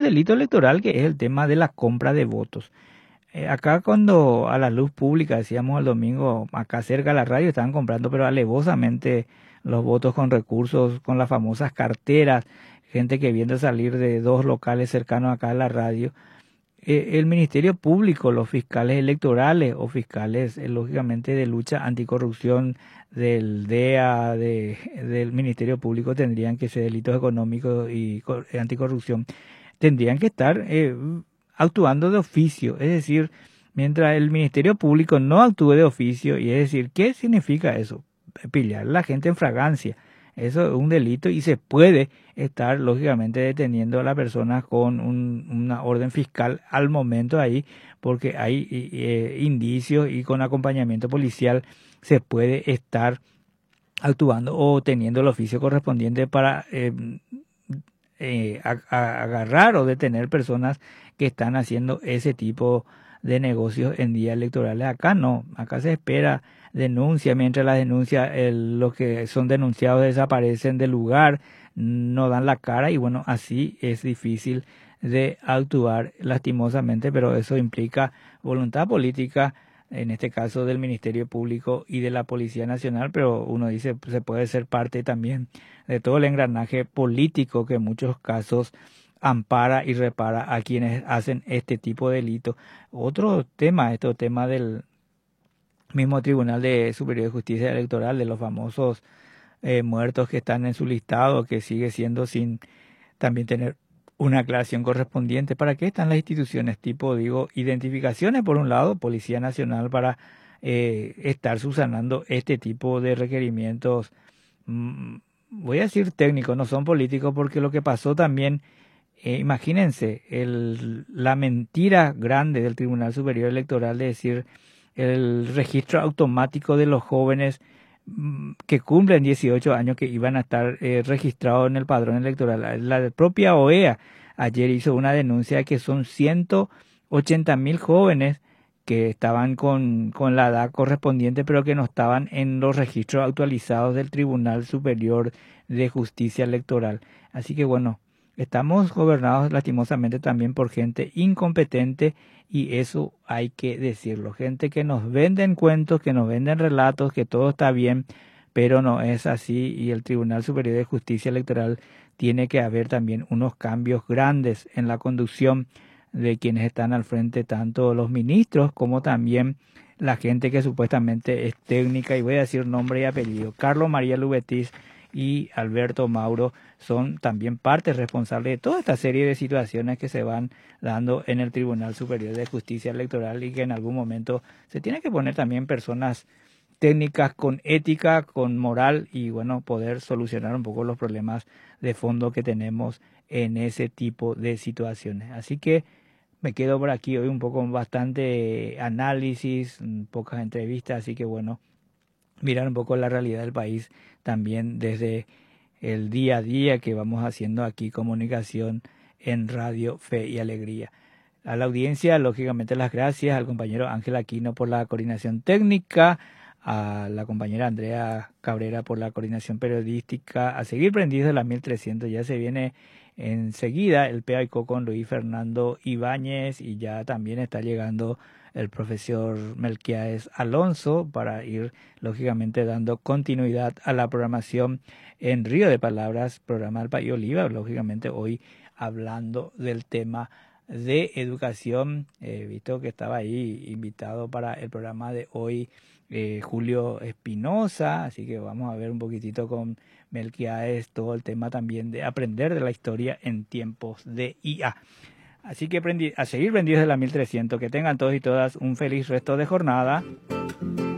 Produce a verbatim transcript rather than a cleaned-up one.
delito electoral, que es el tema de la compra de votos. Eh, acá cuando a la luz pública, decíamos el domingo, acá cerca de la radio, estaban comprando pero alevosamente los votos con recursos, con las famosas carteras, gente que viene a salir de dos locales cercanos acá a la radio. Eh, el Ministerio Público, los fiscales electorales o fiscales, eh, lógicamente, de lucha anticorrupción del D E A, de, del Ministerio Público, tendrían que ser delitos económicos y co- eh, anticorrupción, tendrían que estar eh, actuando de oficio, es decir, mientras el Ministerio Público no actúe de oficio, y es decir, ¿qué significa eso? Pillar a la gente en fragancia. Eso es un delito y se puede estar, lógicamente, deteniendo a la persona con un- una orden fiscal al momento ahí, porque hay eh, indicios y con acompañamiento policial se puede estar actuando o teniendo el oficio correspondiente para eh, eh, a- a- agarrar o detener personas que están haciendo ese tipo de negocios en días electorales. Acá no, acá se espera denuncia, mientras la denuncia, el- los que son denunciados desaparecen del lugar, no dan la cara y bueno, así es difícil de actuar lastimosamente, pero eso implica voluntad política, en este caso del Ministerio Público y de la Policía Nacional, pero uno dice, pues, se puede ser parte también de todo el engranaje político que en muchos casos ampara y repara a quienes hacen este tipo de delito. Otro tema, este tema del mismo Tribunal de Superior de Justicia Electoral, de los famosos eh, muertos que están en su listado, que sigue siendo sin también tener una aclaración correspondiente. ¿Para qué están las instituciones? Tipo, digo, identificaciones por un lado, Policía Nacional para eh, estar subsanando este tipo de requerimientos, mm, voy a decir técnicos, no son políticos, porque lo que pasó también, eh, imagínense, el, la mentira grande del Tribunal Superior Electoral de decir el registro automático de los jóvenes mm, que cumplen dieciocho años que iban a estar eh, registrados en el padrón electoral. La propia O E A ayer hizo una denuncia de que son ciento ochenta mil jóvenes que estaban con, con la edad correspondiente, pero que no estaban en los registros actualizados del Tribunal Superior de Justicia Electoral. Así que bueno, estamos gobernados lastimosamente también por gente incompetente, y eso hay que decirlo. Gente que nos venden cuentos, que nos venden relatos, que todo está bien, pero no es así, y el Tribunal Superior de Justicia Electoral tiene que haber también unos cambios grandes en la conducción de quienes están al frente, tanto los ministros como también la gente que supuestamente es técnica, y voy a decir nombre y apellido. Carlos María Lubetis y Alberto Mauro son también partes responsables de toda esta serie de situaciones que se van dando en el Tribunal Superior de Justicia Electoral, y que en algún momento se tiene que poner también personas técnicas con ética, con moral, y bueno, poder solucionar un poco los problemas de fondo que tenemos en ese tipo de situaciones. Así que me quedo por aquí hoy un poco con bastante análisis, pocas entrevistas, así que bueno, mirar un poco la realidad del país también desde el día a día que vamos haciendo aquí comunicación en Radio Fe y Alegría. A la audiencia, lógicamente, las gracias al compañero Ángel Aquino por la coordinación técnica, a la compañera Andrea Cabrera por la coordinación periodística. A seguir prendidos de la mil trescientos, ya se viene enseguida el P A I C O con Luis Fernando Ibáñez, y ya también está llegando el profesor Melquiades Alonso para ir lógicamente dando continuidad a la programación en Río de Palabras, programa del País Oliva, lógicamente hoy hablando del tema de educación. He visto que estaba ahí invitado para el programa de hoy eh, Julio Espinosa, así que vamos a ver un poquitito con Melquiades todo el tema también de aprender de la historia en tiempos de I A. Así que a seguir prendidos de la mil trescientos, que tengan todos y todas un feliz resto de jornada.